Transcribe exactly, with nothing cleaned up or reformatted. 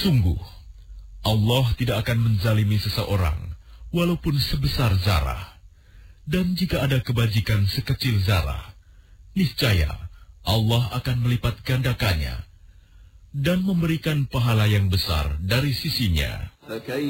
Sungguh, Allah tidak akan menzalimi seseorang, walaupun sebesar zarah. Dan jika ada kebajikan sekecil zarah, niscaya Allah akan melipat gandakannya dan memberikan pahala yang besar dari sisinya.